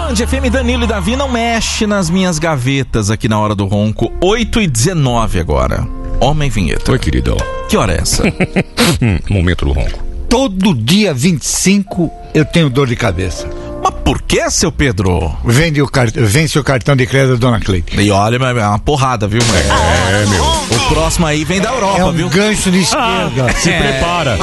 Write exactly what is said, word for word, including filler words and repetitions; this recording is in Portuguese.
Band F M, Danilo e Davi, não mexe nas minhas gavetas aqui na hora do ronco. oito e dezenove agora. Homem Vinheta. Oi, queridão. Que hora é essa? Momento do ronco. Todo dia vinte e cinco eu tenho dor de cabeça. Mas por que, seu Pedro? Vende o cart... Vence o cartão de crédito da Dona Cleide. E olha, é uma porrada, viu, mãe? É, meu. O próximo aí vem da Europa, É um viu? gancho de esquerda. Se prepara.